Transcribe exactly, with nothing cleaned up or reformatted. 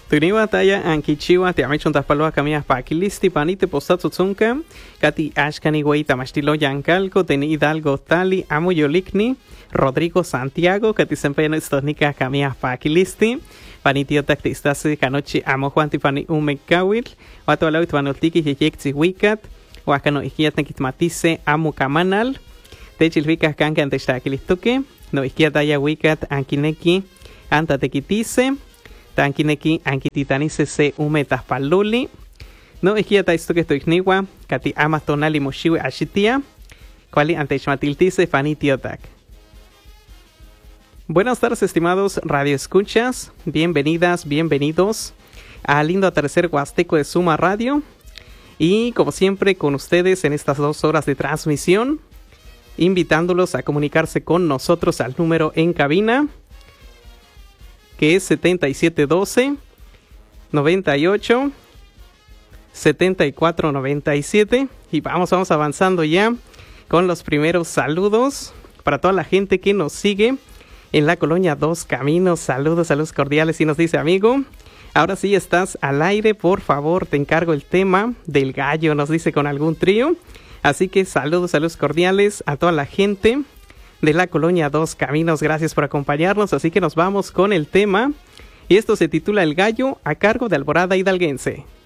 Tuniwa taya ankichiwa te amichon tapaloa kamia pakilisti panite postatsutzunka kati ashkani guaita mastilo yancalco teni Hidalgo tali amo yolikni Rodrigo Santiago kati sempeno estosnika kamia pakilisti panitio taktistasi kanochi amo Juan tipani umekawil wato alawit panoltiki yeyekzi wikat wakano ikiat nekitmatise amo kamanal techilvika kanka antestakilistuke no ikiat aya wikat ankineki anta tekitise tankineki ankititanise se umetas paluli no ikiata isto que estoy niwa kati amas tonali moshiwe ashitia cuali antechmatiltise fanitiotak. Buenas tardes, estimados radioescuchas, bienvenidas, bienvenidos al lindo atardecer huasteco de Suma Radio y como siempre con ustedes en estas dos horas de transmisión, invitándolos a comunicarse con nosotros al número en cabina que es setenta y siete doce, noventa y ocho, setenta y cuatro noventa y siete. Y vamos, vamos avanzando ya con los primeros saludos para toda la gente que nos sigue en la colonia Dos Caminos. Saludos, saludos cordiales. Y nos dice, amigo, ahora sí estás al aire, por favor, te encargo el tema del gallo, nos dice con algún trío. Así que saludos, saludos cordiales a toda la gente de la colonia Dos Caminos, gracias por acompañarnos, así que nos vamos con el tema, y esto se titula El Gallo, a cargo de Alborada Hidalguense.